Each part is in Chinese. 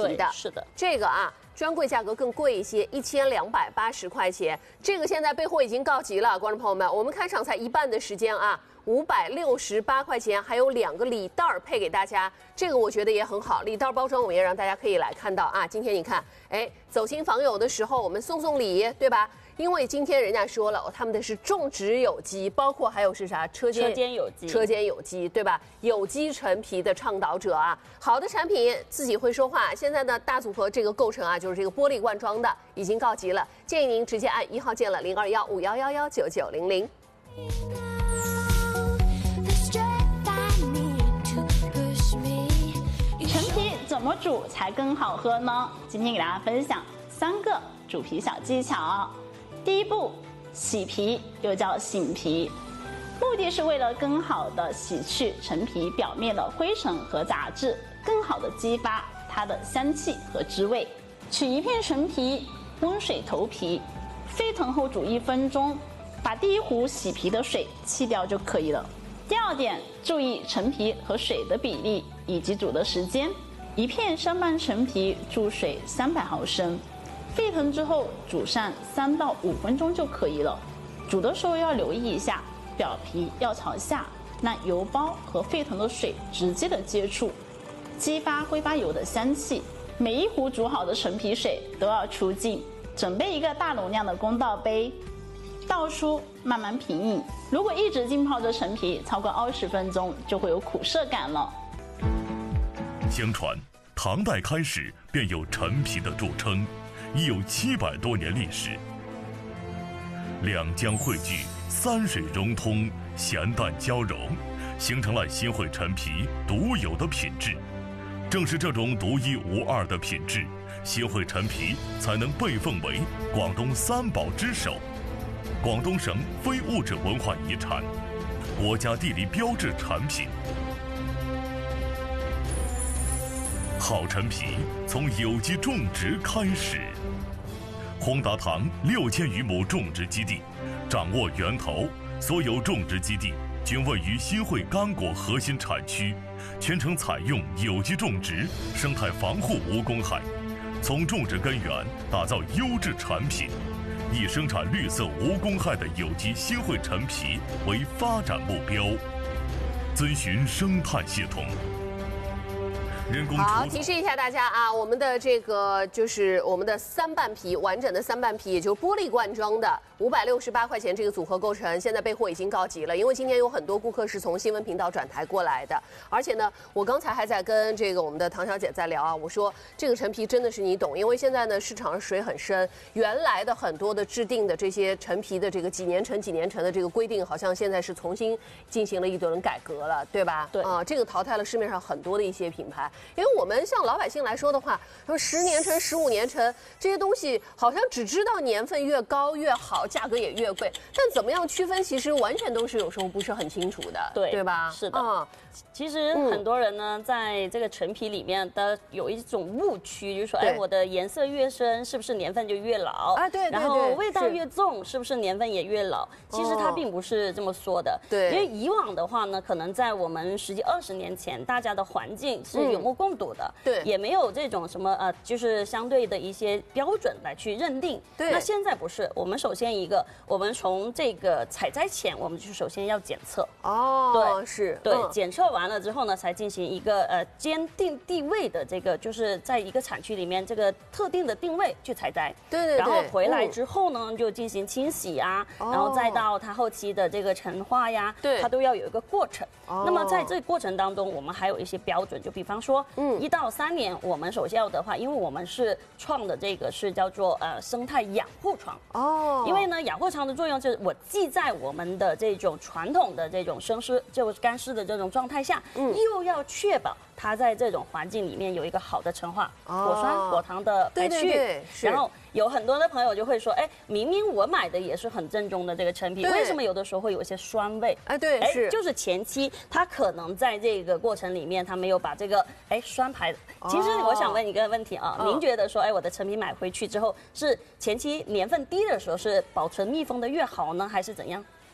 的。 是的， 这个啊。专柜价格更贵一些，1280块钱。这个现在备货已经告急了，观众朋友们，我们开场才一半的时间啊，568块钱，还有2个礼袋配给大家。这个我觉得也很好，礼袋包装我们也让大家可以来看到啊。今天你看，哎，走亲访友的时候我们送礼，对吧？因为今天人家说了，他们的是种植有机，包括还有是啥车间有机，对吧？有机陈皮的倡导者啊，好的产品自己会说话。现在呢，大组合这个构成啊，就是这个玻璃罐装的，已经告急了，建议您直接按1号键了，0215111990。 陈皮怎么煮才更好喝呢？今天给大家分享3个煮皮小技巧。第一步，洗皮，又叫醒皮，目的是为了更好的洗去陈皮表面的灰尘和杂质，更好的激发它的香气和滋味。取1片陈皮，温水投皮，沸腾后煮1分钟，把第1壶洗皮的水弃掉就可以了。第2点，注意陈皮和水的比例以及煮的时间。1片上半陈皮注水300毫升。沸腾之后煮上3到5分钟就可以了。煮的时候要留意一下，表皮要朝下，让油包和沸腾的水直接的接触，激发挥发油的香气。每1壶煮好的陈皮水都要出净，准备一个大容量的公道杯，倒出慢慢品饮。如果一直浸泡着陈皮超过20分钟，就会有苦涩感了。 相传唐代开始便有陈皮的著称，已有700多年历史。两江汇聚，三水融通，咸淡交融，形成了新会陈皮独有的品质。正是这种独一无二的品质，新会陈皮才能被奉为广东3宝之首，广东省非物质文化遗产，国家地理标志产品。好陈皮从有机种植开始。宏达堂6000余亩种植基地，掌握源头，所有种植基地均位于新会干果核心产区，全程采用有机种植，生态防护无公害，从种植根源打造优质产品，以生产绿色无公害的有机新会陈皮为发展目标，遵循生态系统。 好，提示一下大家啊，我们的这个就是我们的3瓣皮，完整的3瓣皮，也就是玻璃罐装的，568块钱这个组合构成，现在备货已经告急了，因为今天有很多顾客是从新闻频道转台过来的，而且呢，我刚才还在跟这个我们的唐小姐在聊啊，我说这个陈皮真的是你懂，因为现在呢市场上水很深，原来的很多的制定的这些陈皮的这个几年陈的这个规定，好像现在是重新进行了一轮改革了，对吧？ 对啊，这个淘汰了市面上很多的一些品牌。因为我们像老百姓来说的话，说10年陈、15年陈这些东西，好像只知道年份越高越好，价格也越贵，但怎么样区分，其实完全都是有时候不是很清楚的，对吧？ 是的。其实很多人呢，在这个陈皮里面的有一种误区，就是说，哎，我的颜色越深，是不是年份就越老啊？对， 然后味道越重，是不是年份也越老？其实它并不是这么说的。 对， 因为以往的话呢，可能在我们10几20年前，大家的环境是有目共睹的， 对， 也没有这种什么就是相对的一些标准来去认定。 对， 那现在不是，我们首先我们从这个采摘前，我们就首先要检测。 哦， 对， 是对，检测完了之后呢，才进行一个坚定地位的这个，就是在一个产区里面这个特定的定位去采摘。 对， 然后回来之后呢，就进行清洗啊，然后再到它后期的这个陈化呀， 对， 它都要有一个过程。那么在这个过程当中，我们还有一些标准，就比方说，1到3年，我们首先要的话，因为我们是创的这个是叫做生态养护床。哦，因为呢，养护床的作用就是我既在我们的这种传统的这种生湿就是干湿的这种状态下，又要确保它在这种环境里面有一个好的陈化，果酸、果糖的排去。 对， 然后有很多的朋友就会说，哎，明明我买的也是很正宗的这个陈皮，为什么有的时候会有一些酸味？ 哎，对，是， 就是前期它可能在这个过程里面，它没有把这个酸排。其实我想问你一个问题啊，您觉得说，哎，我的陈皮买回去之后，是前期年份低的时候是保存密封的越好呢，还是怎样？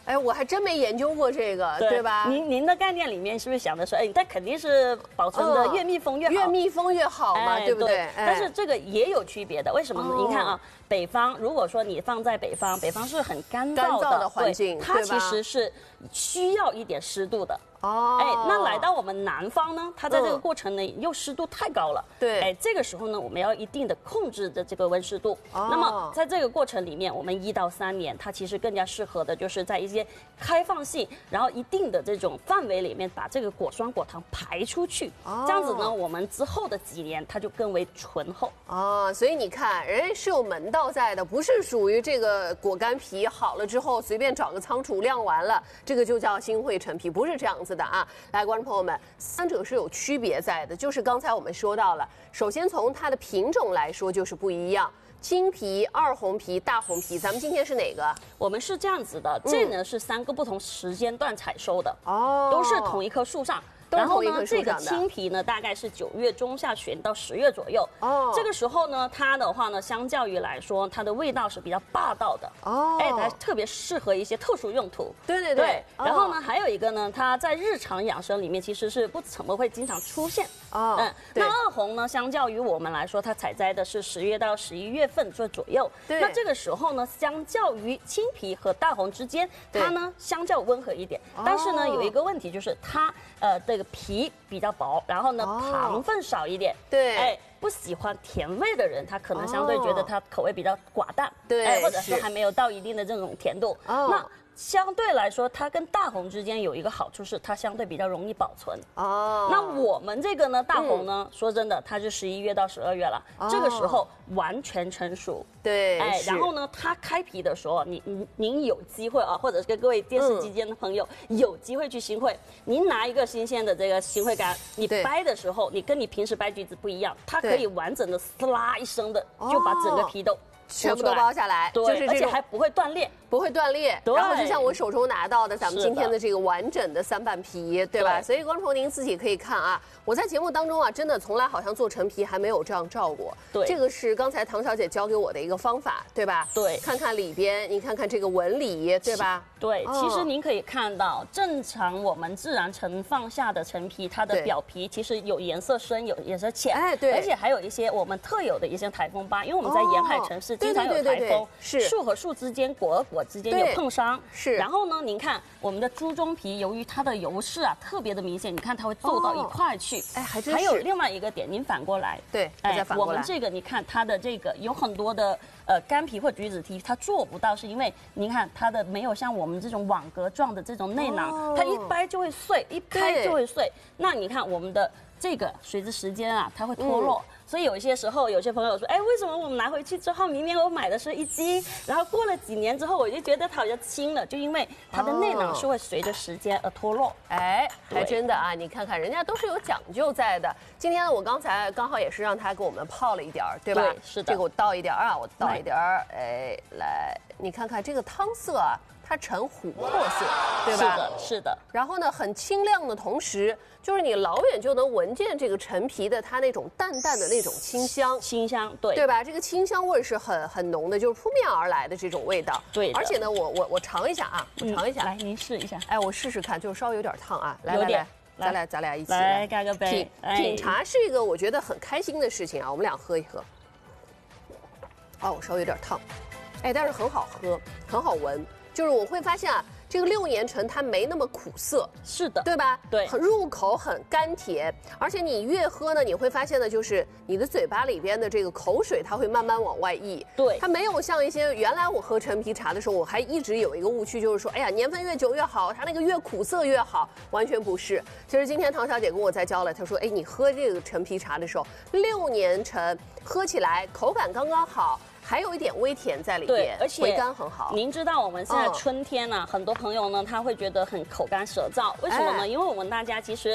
哎，我还真没研究过这个，对吧？ 您的概念里面是不是想的说，哎，它肯定是保存的越密封越好， 越密封越好嘛，对不对？ 但是这个也有区别的，为什么呢？您看啊，北方如果说你放在北方，北方是很干燥的环境， 它其实是需要一点湿度的。 哦， 哎，那来到我们南方呢，它在这个过程呢又湿度太高了， 对， 哎，这个时候呢，我们要一定的控制的这个温湿度。那么在这个过程里面，我们1到3年，它其实更加适合的就是在一些开放性，然后一定的这种范围里面，把这个果酸果糖排出去，这样子呢，我们之后的几年它就更为醇厚。 哦，所以你看，人家是有门道在的，不是属于这个果干皮好了之后随便找个仓储晾完了，这个就叫新会陈皮，不是这样子的啊。来，观众朋友们，三者是有区别在的，就是刚才我们说到了，首先从它的品种来说就是不一样。青皮、二红皮、大红皮，咱们今天是哪个？ 我们是这样子的，这呢是3个不同时间段采收的， 哦， 都是同一棵树上。然后呢，这个青皮呢，大概是9月中下旬到10月左右。哦，这个时候呢，它的话呢，相较于来说，它的味道是比较霸道的。哦，哎，它特别适合一些特殊用途。 对。 然后呢，还有一个呢，它在日常养生里面其实是不怎么会经常出现。哦，那二红呢，相较于我们来说，它采摘的是10月到11月份左右。对。那这个时候呢，相较于青皮和大红之间，它呢相较温和一点。但是呢，有一个问题就是它这个皮比较薄，然后呢糖分少一点。 对， 哎，不喜欢甜味的人，他可能相对觉得它口味比较寡淡。 对， 哎，或者是还没有到一定的这种甜度。那相对来说，它跟大红之间有一个好处是，它相对比较容易保存。哦，那我们这个呢，大红呢，说真的，它是11月到12月了，这个时候完全成熟。 对， 哎，然后呢，它开皮的时候，您有机会啊，或者是跟各位电视机前的朋友有机会去新会，您拿一个新鲜的这个新会干，你掰的时候，你跟你平时掰橘子不一样，它可以完整的撕拉一声的就把整个皮都全部都剥下来， 对， 就是而且还不会断裂。 不会断裂，然后就像我手中拿到的咱们今天的这个完整的3瓣皮，对吧？所以观众朋友您自己可以看啊，我在节目当中啊，真的从来好像做陈皮还没有这样照过。对，这个是刚才唐小姐教给我的一个方法，对吧？对，看看里边，你看看这个纹理，对吧？ 对，其实您可以看到，正常我们自然盛放下的陈皮，它的表皮其实有颜色深，有颜色浅，哎，对，而且还有一些我们特有的一些台风疤，因为我们在沿海城市经常有台风，是树和树之间、果和果之间有碰伤，是。然后呢，您看我们的猪中皮，由于它的油饰啊特别的明显，你看它会皱到一块去，哎，还真是。还有另外一个点，您反过来，对，哎，我们这个你看它的这个有很多的干皮或橘子皮，它做不到，是因为您看它的没有像我们这种网格状的这种内囊，它一掰就会碎，一开就会碎。那你看我们的这个随着时间啊，它会脱落。所以有一些时候，有些朋友说，哎，为什么我们拿回去之后，明明我买的是1斤，然后过了几年之后，我就觉得它好像轻了，就因为它的内囊是会随着时间而脱落。哎， 还真的啊，你看看人家都是有讲究在的。今天呢，我刚才刚好也是让他给我们泡了一点儿，对吧？对，是的。这个我倒一点儿啊，我倒一点儿，哎，来，你看看这个汤色啊。它呈琥珀色，对吧？ 是的，是的。 然后呢，很清亮的同时，就是你老远就能闻见这个陈皮的它那种淡淡的那种清香， 清香，对， 对吧？这个清香味是很浓的，就是扑面而来的这种味道。对。而且呢，我尝一下啊，我尝一下， 来，您试一下。 哎，我试试看，就是稍微有点烫啊。来，咱俩一起来干个杯。 品茶是一个我觉得很开心的事情啊，我们俩喝一喝。哦，我稍微有点烫，哎，但是很好喝，很好闻。就是我会发现啊，这个6年陈它没那么苦涩， 是的， 对吧？ 对， 很入口，很甘甜，而且你越喝呢，你会发现呢，就是你的嘴巴里边的这个口水它会慢慢往外溢。对，它没有像一些原来我喝陈皮茶的时候，我还一直有一个误区，就是说，哎呀，年份越久越好，它那个越苦涩越好，完全不是。其实今天唐小姐跟我在教了，她说，哎，你喝这个陈皮茶的时候，6年陈喝起来口感刚刚好。还有一点微甜在里边，而且回甘很好。 您知道我们现在春天呢，很多朋友呢他会觉得很口干舌燥，为什么呢？因为我们大家其实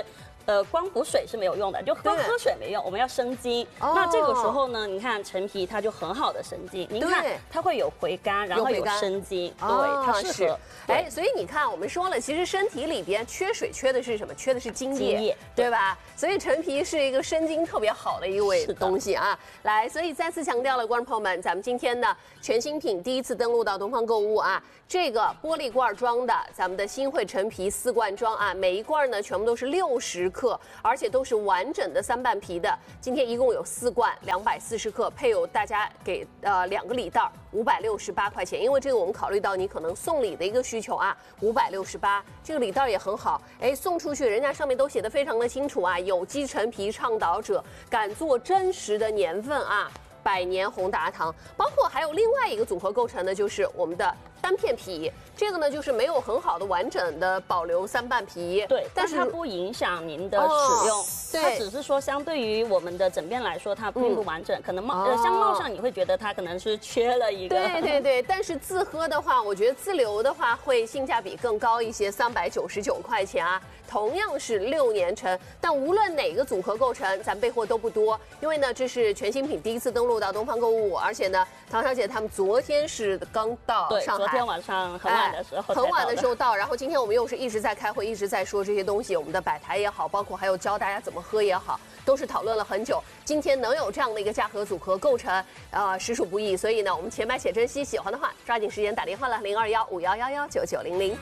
光补水是没有用的，就喝水没用，我们要生津。那这个时候呢，你看陈皮它就很好的生津，您看它会有回甘，然后有生津，对，它适合。 哎，所以你看，我们说了，其实身体里边缺水缺的是什么？缺的是津液，对吧？所以陈皮是一个生津特别好的一味东西啊。来，所以再次强调了，观众朋友们，咱们今天呢全新品第一次登陆到东方购物啊，这个玻璃罐装的咱们的新汇陈皮4罐装啊，每一罐呢全部都是60克，而且都是完整的3瓣皮的。今天一共有4罐，240克，配有大家给2个礼袋，568块钱。因为这个我们考虑到你可能送礼的一个需求啊，568，这个礼袋也很好，哎，送出去人家上面都写的非常的清楚啊，有机陈皮倡导者，敢做真实的年份啊，100年宏达堂，包括还有另外一个组合构成的就是我们的单片皮，这个呢就是没有很好的完整的保留3瓣皮， 对，但是它不影响您的使用，它只是说相对于我们的整片来说，它并不完整，可能相貌上你会觉得它可能是缺了一个， 对，但是自喝的话，我觉得自留的话会性价比更高一些，399块钱啊，同样是6年陈，但无论哪个组合构成，咱备货都不多，因为呢这是全新品第一次登陆到东方购物，而且呢唐小姐他们昨天是刚到上海。 昨天晚上很晚的时候， 很晚的时候到，然后今天我们又是一直在开会，一直在说这些东西，我们的摆台也好，包括还有教大家怎么喝也好，都是讨论了很久。今天能有这样的一个价格组合构成，实属不易。所以呢，我们且买且珍惜，喜欢的话抓紧时间打电话了，021511199900。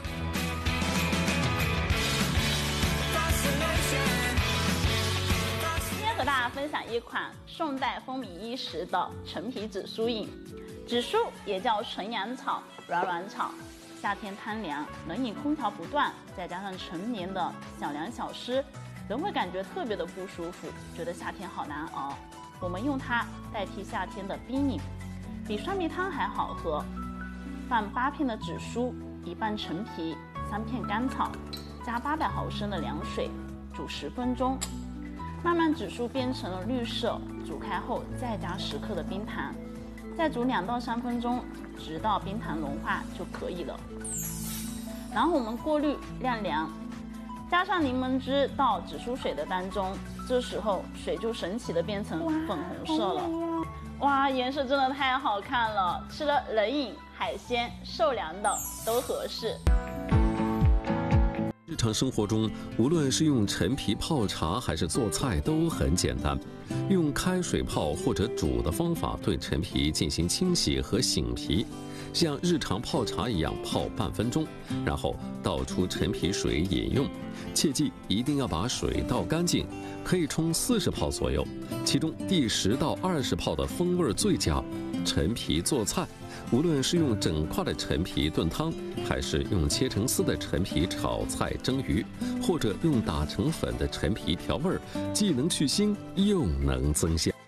今天和大家分享一款宋代风靡一时的陈皮紫苏饮。紫苏也叫纯阳草、软草，夏天贪凉，冷饮空调不断，再加上陈年的小凉小湿，人会感觉特别的不舒服，觉得夏天好难熬。我们用它代替夏天的冰饮，比酸梅汤还好喝。放8片的紫苏，1瓣陈皮，3片甘草，加800毫升的凉水，煮10分钟，慢慢紫苏变成了绿色，煮开后再加10克的冰糖。再煮2到3分钟，直到冰糖融化就可以了。然后我们过滤晾凉，加上柠檬汁到紫苏水的当中，这时候水就神奇的变成粉红色了。哇，颜色真的太好看了，吃了冷饮、海鲜、受凉的都合适。 日常生活中，无论是用陈皮泡茶还是做菜都很简单，用开水泡或者煮的方法对陈皮进行清洗和醒皮，像日常泡茶一样泡半分钟，然后倒出陈皮水饮用。切记一定要把水倒干净，可以冲40泡左右，其中第10到20泡的风味最佳。陈皮做菜，无论是用整块的陈皮炖汤，还是用切成丝的陈皮炒菜蒸鱼，或者用打成粉的陈皮调味儿，既能去腥又能增香。